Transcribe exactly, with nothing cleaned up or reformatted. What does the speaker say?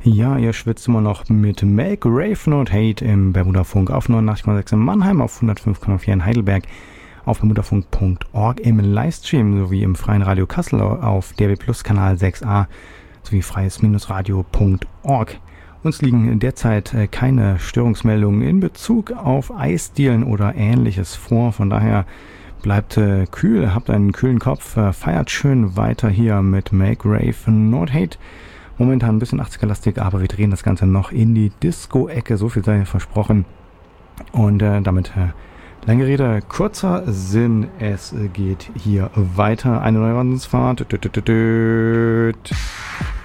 Ja, ihr schwitzt immer noch mit Make Rave Not Hate im Bermudafunk auf neunundachtzig Komma sechs in Mannheim, auf hundertfünf Komma vier in Heidelberg, auf bermudafunk punkt org im Livestream sowie im Freien Radio Kassel auf D A B Plus Kanal sechs a sowie freies-radio punkt org. Uns liegen derzeit keine Störungsmeldungen in Bezug auf Eisdielen oder Ähnliches vor, von daher bleibt äh, kühl, habt einen kühlen Kopf, äh, feiert schön weiter hier mit Make Rave Not Hate. Momentan ein bisschen achtziger-lastig, aber wir drehen das Ganze noch in die Disco-Ecke, so viel sei versprochen. Und äh, damit äh, lange Rede, kurzer Sinn, es geht hier weiter. Eine neue Wahnsinnsfahrt.